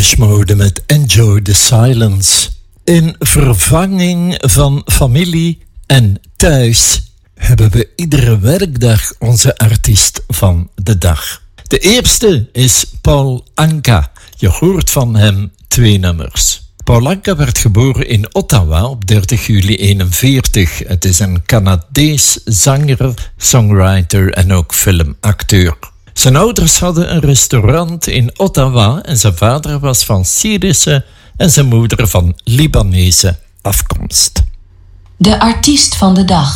Depeche Mode met Enjoy the Silence. In vervanging van familie en thuis hebben we iedere werkdag onze artiest van de dag. De eerste is Paul Anka. Je hoort van hem 2 nummers. Paul Anka werd geboren in Ottawa op 30 juli 1941. Het is een Canadees zanger, songwriter en ook filmacteur. Zijn ouders hadden een restaurant in Ottawa en zijn vader was van Syrische en zijn moeder van Libanese afkomst. De artiest van de dag.